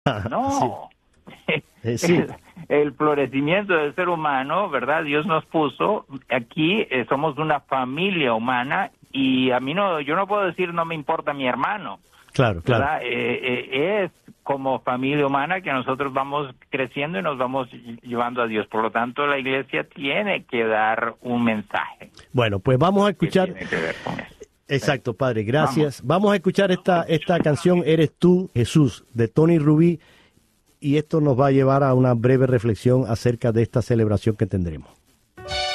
No. Sí. El florecimiento del ser humano, ¿verdad? Dios nos puso aquí, somos una familia humana y a mí yo no puedo decir no me importa mi hermano. Claro, claro. ¿Verdad? Es como familia humana que nosotros vamos creciendo y nos vamos llevando a Dios. Por lo tanto, la iglesia tiene que dar un mensaje. Bueno, pues vamos a escuchar. Que tiene que ver con eso. Exacto, Padre, gracias. Vamos a escuchar esta canción, Eres tú, Jesús, de Tony Rubí, y esto nos va a llevar a una breve reflexión acerca de esta celebración que tendremos.